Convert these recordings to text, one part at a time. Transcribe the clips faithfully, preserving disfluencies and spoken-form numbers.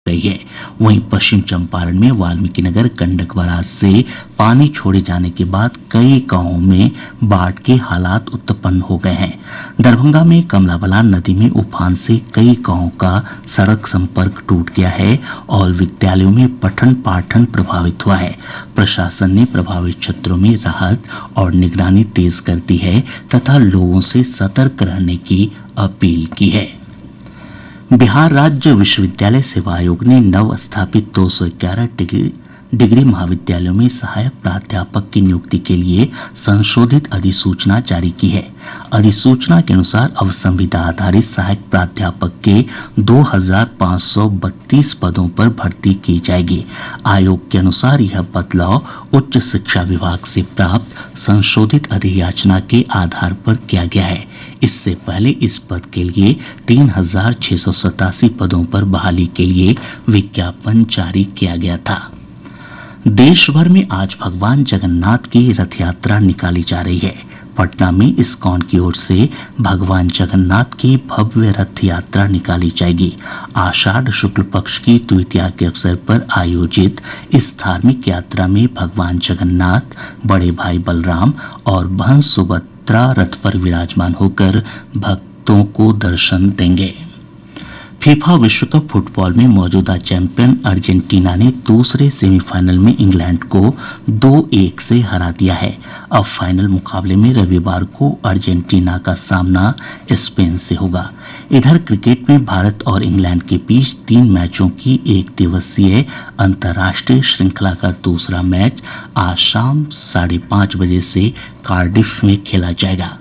गई है। वहीं पश्चिम चंपारण में वाल्मीकिनगर गंडक बराज से पानी छोड़े जाने के बाद कई गांवों में बाढ़ के हालात उत्पन्न हो गए हैं। दरभंगा में कमला बलान नदी में उफान से कई गांवों का सड़क संपर्क टूट गया है और विद्यालयों में पठन पाठन प्रभावित हुआ है। प्रशासन ने प्रभावित क्षेत्रों में राहत और निगरानी तेज कर दी है तथा लोगों से सतर्क रहने की अपील की है। बिहार राज्य विश्वविद्यालय सेवा आयोग ने नव स्थापित दो सौ ग्यारह डिग्री डिग्री महाविद्यालयों में सहायक प्राध्यापक की नियुक्ति के लिए संशोधित अधिसूचना जारी की है। अधिसूचना के अनुसार अब संविदा आधारित सहायक प्राध्यापक के दो हज़ार पाँच सौ बत्तीस पदों पर भर्ती की जाएगी। आयोग के अनुसार यह बदलाव उच्च शिक्षा विभाग से प्राप्त संशोधित अधियाचना के आधार पर किया गया है। इससे पहले इस पद के लिए तीन हजार छह सौ सतासी पदों पर बहाली के लिए विज्ञापन जारी किया गया था। देश भर में आज भगवान जगन्नाथ की रथ यात्रा निकाली जा रही है। पटना में इस्कॉन की ओर से भगवान जगन्नाथ की भव्य रथ यात्रा निकाली जाएगी। आषाढ़ शुक्ल पक्ष की द्वितीया के अवसर पर आयोजित इस धार्मिक यात्रा में भगवान जगन्नाथ, बड़े भाई बलराम और बहन सुभद्रा रथ पर विराजमान होकर भक्तों को दर्शन देंगे। फीफा विश्व कप फुटबॉल में मौजूदा चैंपियन अर्जेंटीना ने दूसरे सेमीफाइनल में इंग्लैंड को दो एक से हरा दिया है। अब फाइनल मुकाबले में रविवार को अर्जेंटीना का सामना स्पेन से होगा। इधर क्रिकेट में भारत और इंग्लैंड के बीच तीन मैचों की एक दिवसीय अंतर्राष्ट्रीय श्रृंखला का दूसरा मैच आज शाम साढ़े पांच बजे से कार्डिफ में खेला जाएगा।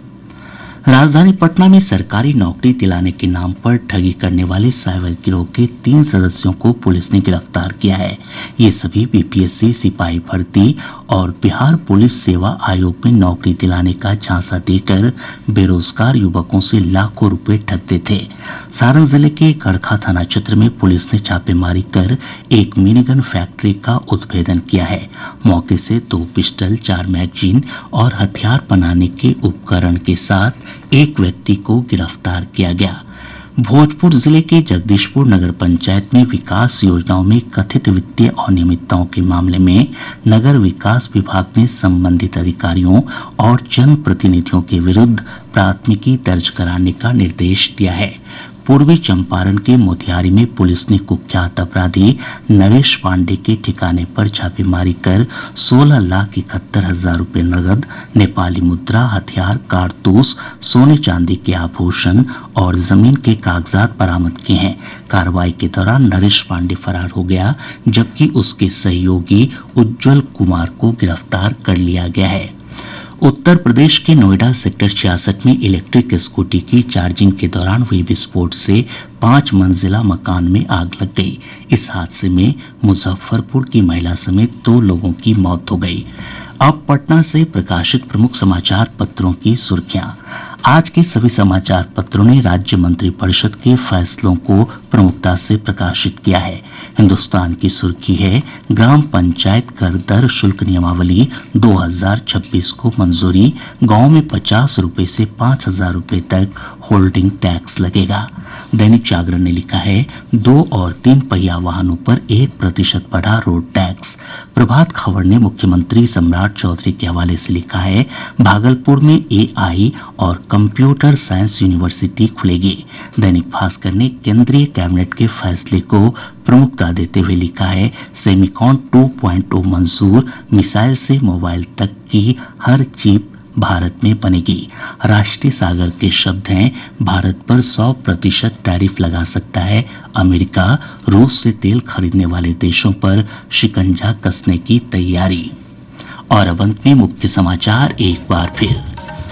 राजधानी पटना में सरकारी नौकरी दिलाने के नाम पर ठगी करने वाले साइबर गिरोह के तीन सदस्यों को पुलिस ने गिरफ्तार किया है। ये सभी बीपीएससी सिपाही भर्ती और बिहार पुलिस सेवा आयोग में नौकरी दिलाने का झांसा देकर बेरोजगार युवकों से लाखों रुपए ठगते थे। सारण जिले के गड़खा थाना क्षेत्र में पुलिस ने छापेमारी कर एक मिनीगन फैक्ट्री का उद्भेदन किया है। मौके से दो पिस्टल, चार मैगजीन और हथियार बनाने के उपकरण के साथ एक व्यक्ति को गिरफ्तार किया गया। भोजपुर जिले के जगदीशपुर नगर पंचायत में विकास योजनाओं में कथित वित्तीय अनियमितताओं के मामले में नगर विकास विभाग ने संबंधित अधिकारियों और जनप्रतिनिधियों के विरुद्ध प्राथमिकी दर्ज कराने का निर्देश दिया है। पूर्वी चंपारण के मोतिहारी में पुलिस ने कुख्यात अपराधी नरेश पांडे के ठिकाने पर छापेमारी कर सोलह लाख इकहत्तर हजार रूपये नकद, नेपाली मुद्रा, हथियार, कारतूस, सोने चांदी के आभूषण और जमीन के कागजात बरामद किए हैं। कार्रवाई के दौरान नरेश पांडे फरार हो गया, जबकि उसके सहयोगी उज्जवल कुमार को गिरफ्तार कर लिया गया है। उत्तर प्रदेश के नोएडा सेक्टर छियासठ में इलेक्ट्रिक स्कूटी की चार्जिंग के दौरान हुई विस्फोट से पांच मंजिला मकान में आग लग गई। इस हादसे में मुजफ्फरपुर की महिला समेत दो लोगों की मौत हो गई। अब पटना से प्रकाशित प्रमुख समाचार पत्रों की सुर्खियां। आज के सभी समाचार पत्रों ने राज्य मंत्रिपरिषद के फैसलों को प्रमुखता से प्रकाशित किया है। हिन्दुस्तान की सुर्खी है, ग्राम पंचायत कर दर शुल्क नियमावली दो हज़ार छब्बीस को मंजूरी, गांव में पचास रुपए से पाँच हजार रुपए तक होल्डिंग टैक्स लगेगा। दैनिक जागरण ने लिखा है, दो और तीन पहिया वाहनों पर एक प्रतिशत बढ़ा रोड टैक्स। प्रभात खबर ने मुख्यमंत्री सम्राट चौधरी के हवाले से लिखा है, भागलपुर में एआई और कंप्यूटर साइंस यूनिवर्सिटी खुलेगी। दैनिक भास्कर ने केंद्रीय कैबिनेट के फैसले को प्रमुखता देते हुए लिखा है, सेमिकॉन टू पॉइंट ओ मंजूर, मिसाइल से मोबाइल तक की हर चीप भारत में बनेगी। राष्ट्रीय सागर के शब्द हैं, भारत पर सौ प्रतिशत टैरिफ लगा सकता है अमेरिका, रूस से तेल खरीदने वाले देशों पर शिकंजा कसने की तैयारी। और अब अंत में मुख्य समाचार एक बार फिर।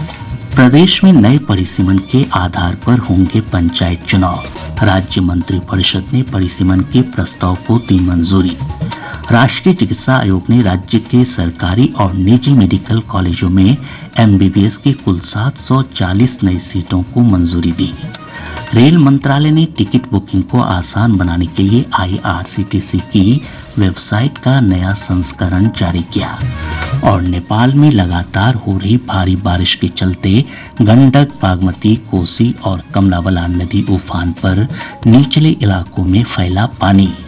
प्रदेश में नए परिसीमन के आधार पर होंगे पंचायत चुनाव। राज्य मंत्रिपरिषद ने परिसीमन के प्रस्ताव को दी मंजूरी। राष्ट्रीय चिकित्सा आयोग ने राज्य के सरकारी और निजी मेडिकल कॉलेजों में एमबीबीएस की कुल सात सौ चालीस नई सीटों को मंजूरी दी। रेल मंत्रालय ने टिकट बुकिंग को आसान बनाने के लिए आईआरसीटीसी की वेबसाइट का नया संस्करण जारी किया। और नेपाल में लगातार हो रही भारी बारिश के चलते गंडक, बागमती, कोसी और कमला बलान नदी उफान पर, निचले इलाकों में फैला पानी।